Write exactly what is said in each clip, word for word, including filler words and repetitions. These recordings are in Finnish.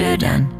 pöydän.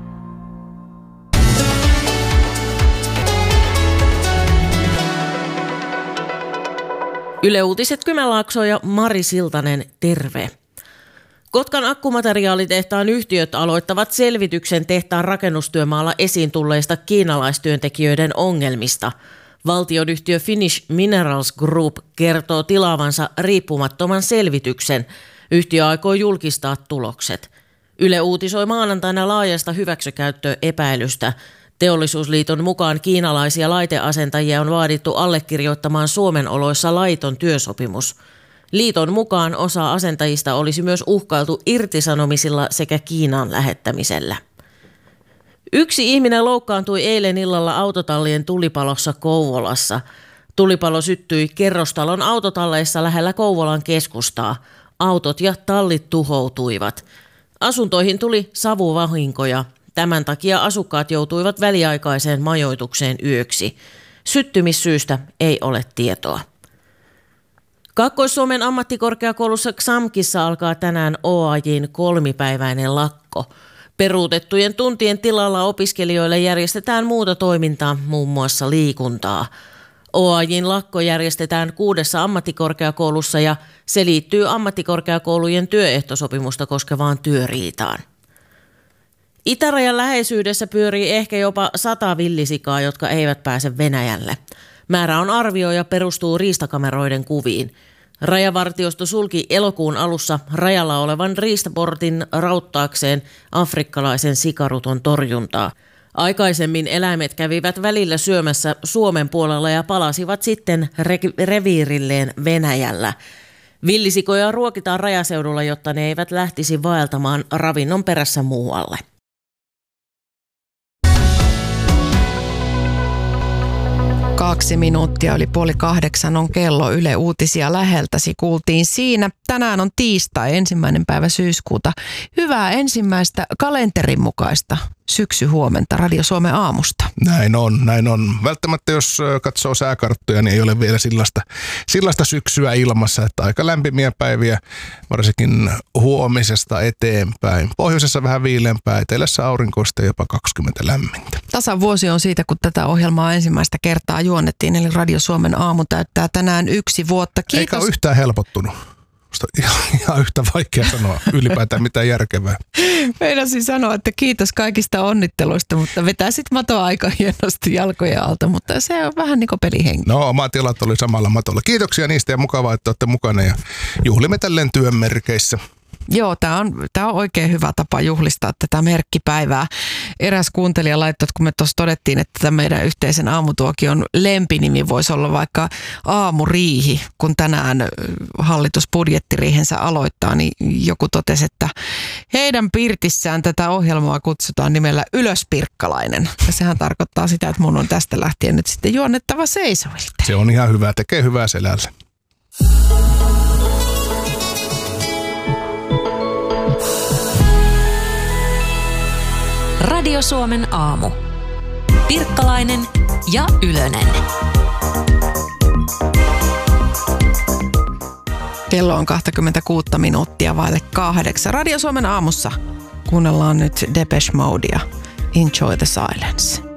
Yle Uutiset Kymenlaakso ja Mari Siltanen, terve. Kotkan akkumateriaalitehtaan yhtiöt aloittavat selvityksen tehtaan rakennustyömaalla esiin tulleista kiinalaistyöntekijöiden ongelmista. Valtionyhtiö Finnish Minerals Group kertoo tilaavansa riippumattoman selvityksen. Yhtiö aikoo julkistaa tulokset. Yle uutisoi maanantaina laajasta hyväksikäyttöepäilystä. Teollisuusliiton mukaan kiinalaisia laiteasentajia on vaadittu allekirjoittamaan Suomen oloissa laiton työsopimus. Liiton mukaan osa asentajista olisi myös uhkailtu irtisanomisilla sekä Kiinaan lähettämisellä. Yksi ihminen loukkaantui eilen illalla autotallien tulipalossa Kouvolassa. Tulipalo syttyi kerrostalon autotalleissa lähellä Kouvolan keskustaa. Autot ja tallit tuhoutuivat. Asuntoihin tuli savuvahinkoja. Tämän takia asukkaat joutuivat väliaikaiseen majoitukseen yöksi. Syttymissyystä ei ole tietoa. Kaakkois-Suomen ammattikorkeakoulussa Xamkissa alkaa tänään O A J:n kolmipäiväinen lakko. Peruutettujen tuntien tilalla opiskelijoille järjestetään muuta toimintaa, muun muassa liikuntaa. O A J:n lakko järjestetään kuudessa ammattikorkeakoulussa ja se liittyy ammattikorkeakoulujen työehtosopimusta koskevaan työriitaan. Itärajan läheisyydessä pyörii ehkä jopa sata villisikaa, jotka eivät pääse Venäjälle. Määrä on arvio ja perustuu riistakameroiden kuviin. Rajavartiosto sulki elokuun alussa rajalla olevan riistaportin rauttaakseen afrikkalaisen sikaruton torjuntaa. Aikaisemmin eläimet kävivät välillä syömässä Suomen puolella ja palasivat sitten re- reviirilleen Venäjällä. Villisikoja ruokitaan rajaseudulla, jotta ne eivät lähtisi vaeltamaan ravinnon perässä muualle. Kaksi minuuttia yli puoli kahdeksan on kello. Yle Uutisia läheltäsi kuultiin siinä. Tänään on tiistai, ensimmäinen päivä syyskuuta. Hyvää ensimmäistä kalenterin mukaista syksyhuomenta Radio Suomen aamusta. Näin on, näin on. Välttämättä jos katsoo sääkarttoja, niin ei ole vielä sellaista, sellaista syksyä ilmassa, että aika lämpimiä päiviä, varsinkin huomisesta eteenpäin. Pohjoisessa vähän viileämpää, etelässä aurinkoista jopa kaksikymmentä lämmintä. Tasan vuosi on siitä, kun tätä ohjelmaa ensimmäistä kertaa juonnettiin, eli Radio Suomen aamu täyttää tänään yksi vuotta. Kiitos. Eikä ole yhtään helpottunut. Ihan, ihan yhtä vaikea sanoa ylipäätään mitään järkevää. Meinasin sanoa, että kiitos kaikista onnitteluista, mutta vetää sitten matoa aika hienosti jalkojen alta, mutta se on vähän niin kuin pelihenki. No, omat tilat oli samalla matolla. Kiitoksia niistä ja mukavaa, että olette mukana ja juhlimme tälleen työn merkeissä. Joo, tämä on, tämä on oikein hyvä tapa juhlistaa tätä merkkipäivää. Eräs kuuntelija laittoi, kun me tuossa todettiin, että tämä meidän yhteisen aamutuokion lempinimi voisi olla vaikka aamuriihi, kun tänään hallitus budjettiriihensä aloittaa, niin joku totesi, että heidän pirtissään tätä ohjelmaa kutsutaan nimellä Ylöspirkkalainen. Ja sehän tarkoittaa sitä, että mun on tästä lähtien nyt sitten juonnettava seisovilta. Se on ihan hyvä, tekee hyvää selälle. Radio Suomen aamu. Pirkkalainen ja Ylönen. Kello on kaksikymmentäkuusi minuuttia vaille kahdeksan. Radio Suomen aamussa kuunnellaan nyt Depeche Modea. Enjoy the silence.